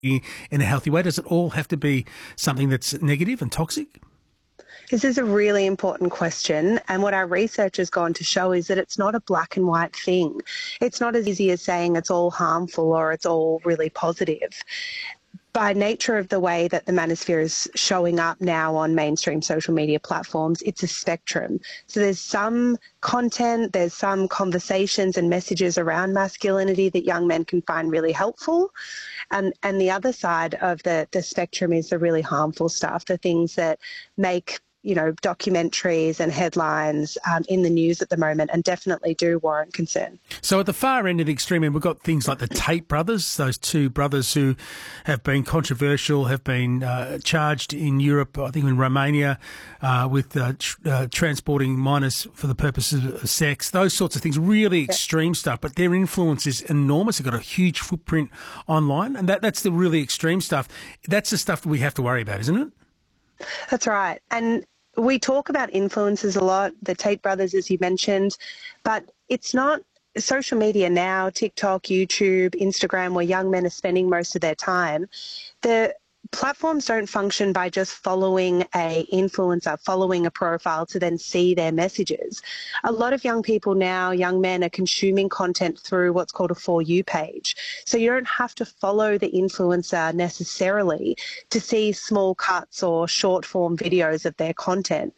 in a healthy way? Does it all have to be something that's negative and toxic? This is a really important question. And what our research has gone to show is that it's not a black and white thing. It's not as easy as saying it's all harmful or it's all really positive. By nature of the way that the manosphere is showing up now on mainstream social media platforms, it's a spectrum. So there's some content, there's some conversations and messages around masculinity that young men can find really helpful. And the other side of the spectrum is the really harmful stuff, the things that make documentaries and headlines in the news at the moment and definitely do warrant concern. So at the far end of the extreme end, we've got things like the Tate brothers, those two brothers who have been controversial, have been charged in Europe, I think in Romania, with transporting minors for the purposes of sex, those sorts of things, really extreme stuff. But their influence is enormous. They've got a huge footprint online, and that's the really extreme stuff. That's the stuff that we have to worry about, isn't it? That's right. And we talk about influencers a lot, the Tate brothers, as you mentioned, but it's not social media now, TikTok, YouTube, Instagram, where young men are spending most of their time. The platforms don't function by just following a influencer, following a profile to then see their messages. A lot of young people now, young men, are consuming content through what's called a For You page. So you don't have to follow the influencer necessarily to see small cuts or short form videos of their content.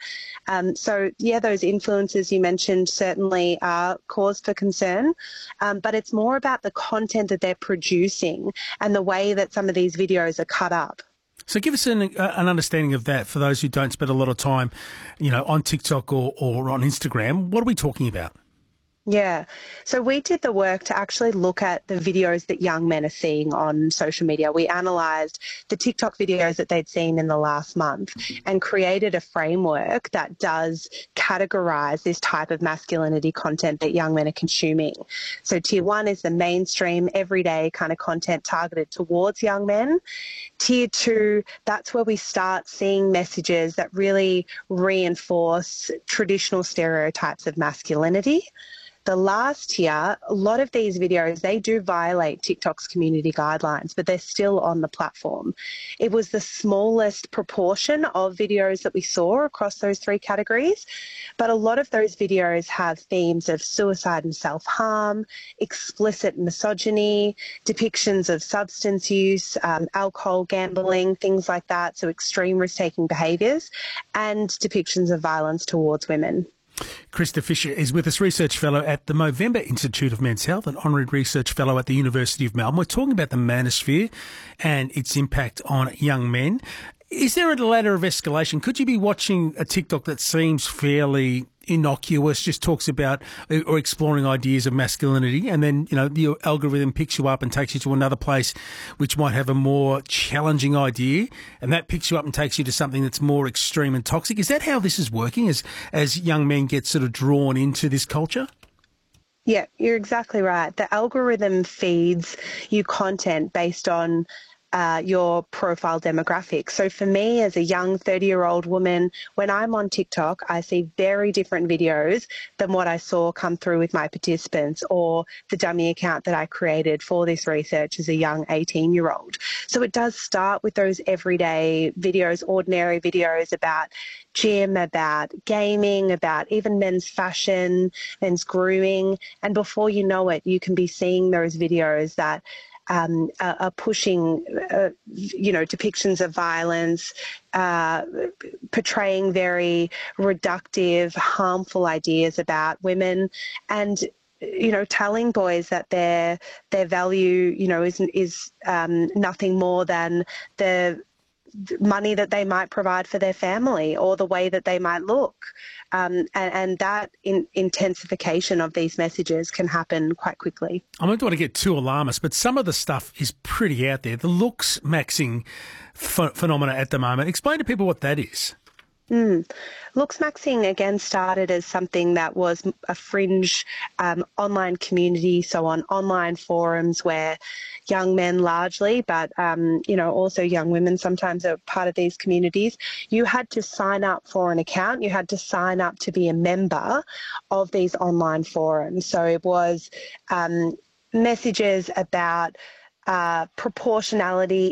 Those influencers you mentioned certainly are cause for concern, but it's more about the content that they're producing and the way that some of these videos are cut up. So give us an understanding of that for those who don't spend a lot of time, on TikTok or on Instagram. What are we talking about? Yeah. So we did the work to actually look at the videos that young men are seeing on social media. We analysed the TikTok videos that they'd seen in the last month and created a framework that does categorise this type of masculinity content that young men are consuming. So tier 1 is the mainstream, everyday kind of content targeted towards young men. Tier 2, that's where we start seeing messages that really reinforce traditional stereotypes of masculinity. The last tier, a lot of these videos, they do violate TikTok's community guidelines, but they're still on the platform. It was the smallest proportion of videos that we saw across those three categories, but a lot of those videos have themes of suicide and self-harm, explicit misogyny, depictions of substance use, alcohol, gambling, things like that, so extreme risk-taking behaviours, and depictions of violence towards women. Krista Fisher is with us, Research Fellow at the Movember Institute of Men's Health and Honorary Research Fellow at the University of Melbourne. We're talking about the manosphere and its impact on young men. Is there a ladder of escalation? Could you be watching a TikTok that seems fairly innocuous, just talks about or exploring ideas of masculinity, and then, your algorithm picks you up and takes you to another place which might have a more challenging idea, and that picks you up and takes you to something that's more extreme and toxic? Is that how this is working as young men get sort of drawn into this culture? Yeah, you're exactly right. The algorithm feeds you content based on your profile demographic. So for me, as a young 30-year-old woman, when I'm on TikTok, I see very different videos than what I saw come through with my participants or the dummy account that I created for this research as a young 18-year-old. So it does start with those everyday videos, ordinary videos about gym, about gaming, about even men's fashion, men's grooming. And before you know it, you can be seeing those videos that are pushing, depictions of violence, portraying very reductive, harmful ideas about women, and telling boys that their value, is nothing more than the money that they might provide for their family or the way that they might look. And that intensification of these messages can happen quite quickly. I don't want to get too alarmist, but some of the stuff is pretty out there. The looks maxing phenomena at the moment. Explain to people what that is. Looks maxing again started as something that was a fringe online community, so on online forums where young men largely, but also young women sometimes are part of these communities. You had to sign up for an account. You had to sign up to be a member of these online forums. So it was messages about proportionality